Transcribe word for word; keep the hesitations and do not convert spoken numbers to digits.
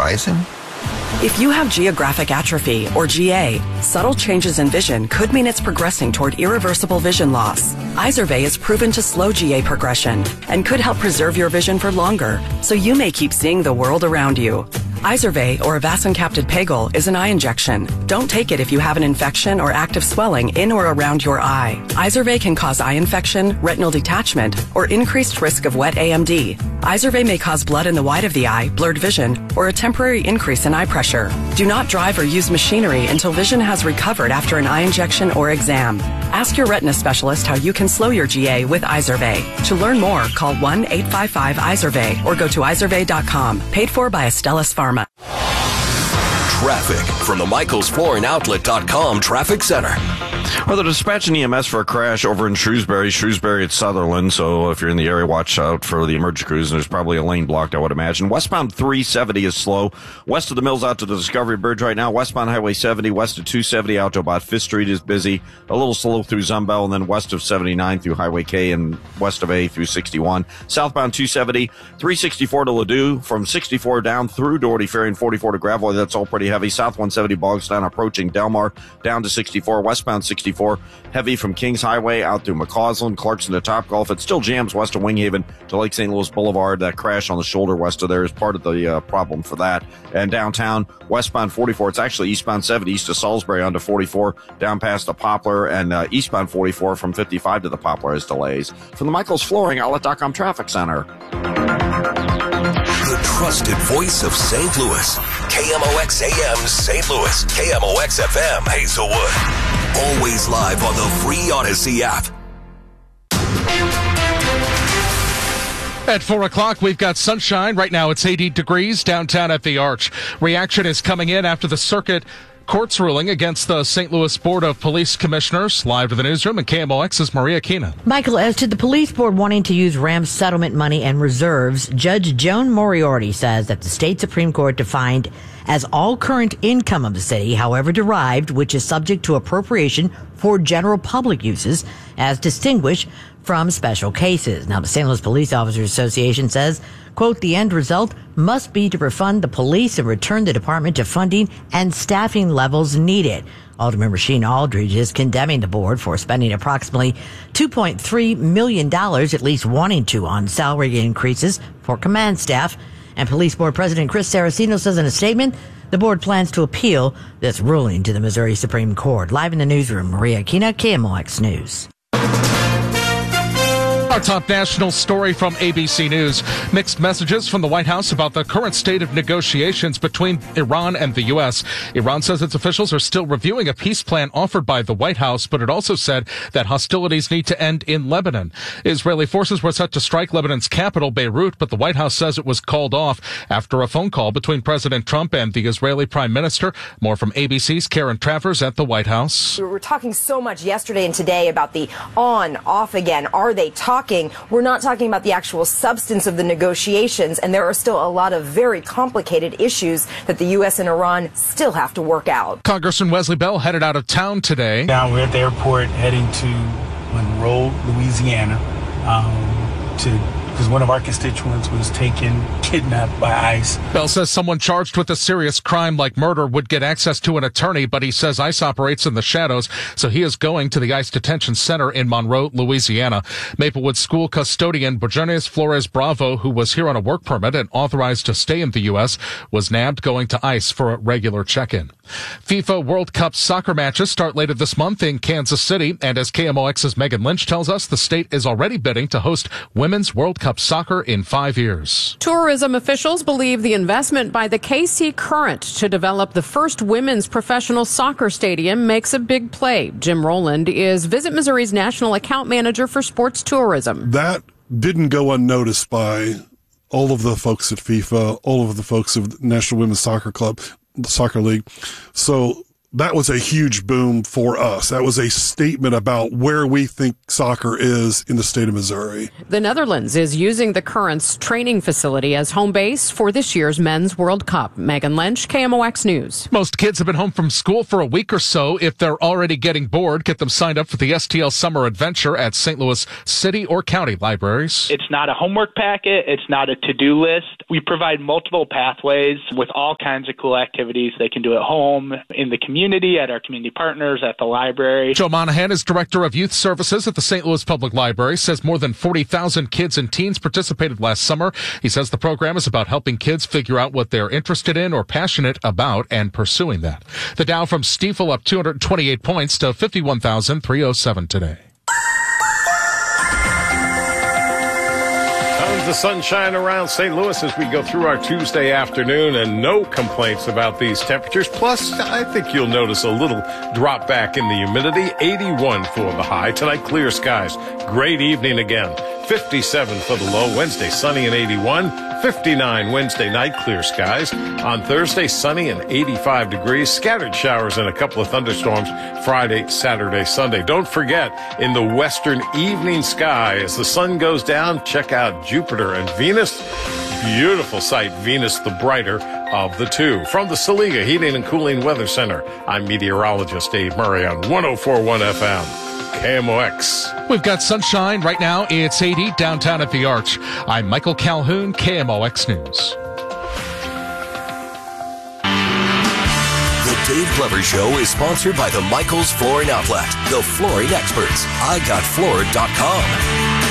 horizon? If you have geographic atrophy, or G A, subtle changes in vision could mean it's progressing toward irreversible vision loss. Izervay is proven to slow G A progression and could help preserve your vision for longer, so you may keep seeing the world around you. Izervay, or avacincaptad pegol, is an eye injection. Don't take it if you have an infection or active swelling in or around your eye. Izervay can cause eye infection, retinal detachment, or increased risk of wet A M D. Izervay may cause blood in the white of the eye, blurred vision, or a temporary increase in eye pressure. Do not drive or use machinery until vision has recovered after an eye injection or exam. Ask your retina specialist how you can slow your G A with Izervay. To learn more, call one eight five five Izervay or go to izervay dot com. Paid for by Astellas Pharma. Traffic from the Michaels Flooring Outlet dot com Traffic Center. Well, they're dispatching E M S for a crash over in Shrewsbury, Shrewsbury at Sutherland. So if you're in the area, watch out for the emergency crews. There's probably a lane blocked, I would imagine. Westbound three seventy is slow. West of the Mills out to the Discovery Bridge right now. Westbound Highway seventy, west of two seventy out to about fifth Street is busy. A little slow through Zumbel, and then west of seventy-nine through Highway K and west of A through sixty-one. Southbound two seventy, three sixty-four to Ladue. From sixty-four down through Doherty Ferry and forty-four to Gravois. That's all pretty heavy. South one seventy Bogstown approaching Delmar down to sixty-four. Westbound sixty-four. Heavy from Kings Highway out through McCausland, Clarkson to Topgolf. It still jams west of Winghaven to Lake Saint Louis Boulevard. That crash on the shoulder west of there is part of the uh, problem for that. And downtown, westbound forty-four. It's actually eastbound seventy east of Salisbury onto forty-four, down past the Poplar, and uh, eastbound forty-four from fifty-five to the Poplar has delays. From the Michaels Flooring Outlet dot com Traffic Center. The trusted voice of Saint Louis. K M O X A M Saint Louis. K M O X F M Hazelwood. Always live on the free Odyssey app. At four o'clock, we've got sunshine. Right now, it's eighty degrees downtown at the Arch. Reaction is coming in after the circuit court's ruling against the Saint Louis Board of Police Commissioners. Live to the newsroom, and K M O X's Maria Kina. Michael, as to the police board wanting to use Ram's settlement money and reserves, Judge Joan Moriarty says that the state Supreme Court defined as all current income of the city, however derived, which is subject to appropriation for general public uses, as distinguished from special cases. Now, the Saint Louis Police Officers Association says, quote, the end result must be to refund the police and return the department to funding and staffing levels needed. Alderman Rasheen Aldridge is condemning the board for spending approximately two point three million dollars, at least wanting to, on salary increases for command staff. And Police Board President Chris Saraceno says in a statement, the board plans to appeal this ruling to the Missouri Supreme Court. Live in the newsroom, Maria Kina, K M O X News. Our top national story from A B C News. Mixed messages from the White House about the current state of negotiations between Iran and the U S. Iran says its officials are still reviewing a peace plan offered by the White House, but it also said that hostilities need to end in Lebanon. Israeli forces were set to strike Lebanon's capital, Beirut, but the White House says it was called off after a phone call between President Trump and the Israeli Prime Minister. More from A B C's Karen Travers at the White House. We were talking so much yesterday and today about the on, off again. Are they talking? We're not talking about the actual substance of the negotiations, and there are still a lot of very complicated issues that the U S and Iran still have to work out. Congressman Wesley Bell headed out of town today. Now we're at the airport heading to Monroe, Louisiana, um, to because one of our constituents was taken, kidnapped by ICE. Bell says someone charged with a serious crime like murder would get access to an attorney, but he says ICE operates in the shadows, so he is going to the ICE detention center in Monroe, Louisiana. Maplewood school custodian Bourgeois Flores Bravo, who was here on a work permit and authorized to stay in the U S, was nabbed going to ICE for a regular check-in. FIFA World Cup soccer matches start later this month in Kansas City, and as K M O X's Megan Lynch tells us, the state is already bidding to host Women's World Cup soccer in five years. Tourism officials believe the investment by the K C Current to develop the first women's professional soccer stadium makes a big play. Jim Rowland is Visit Missouri's national account manager for sports tourism. That didn't go unnoticed by all of the folks at FIFA, all of the folks of the National Women's Soccer Club, the Soccer League. So that was a huge boom for us. That was a statement about where we think soccer is in the state of Missouri. The Netherlands is using the Currents training facility as home base for this year's Men's World Cup. Megan Lynch, K M O X News. Most kids have been home from school for a week or so. If they're already getting bored, get them signed up for the S T L Summer Adventure at Saint Louis City or County Libraries. It's not a homework packet. It's not a to-do list. We provide multiple pathways with all kinds of cool activities they can do at home, in the community, at our community partners, at the library. Joe Monahan is Director of Youth Services at the Saint Louis Public Library, says more than forty thousand kids and teens participated last summer. He says the program is about helping kids figure out what they're interested in or passionate about and pursuing that. The Dow from Stifel up two hundred twenty-eight points to fifty-one thousand three hundred seven today. The sunshine around Saint Louis as we go through our Tuesday afternoon, and no complaints about these temperatures. Plus, I think you'll notice a little drop back in the humidity. eighty-one for the high. Tonight, clear skies. Great evening again. fifty-seven for the low. Wednesday, sunny and eighty-one. fifty-nine Wednesday night, clear skies. On Thursday, sunny and eighty-five degrees. Scattered showers and a couple of thunderstorms Friday, Saturday, Sunday. Don't forget, in the western evening sky, as the sun goes down, check out Jupiter and Venus. Beautiful sight, Venus the brighter of the two. From the Saliga Heating and Cooling Weather Center, I'm meteorologist Dave Murray on one oh four point one F M. K M O X. We've got sunshine. Right now, it's eighty downtown at the Arch. I'm Michael Calhoun, K M O X News. The Dave Glover Show is sponsored by the Michaels Flooring Outlet, the flooring experts. I got floored dot com.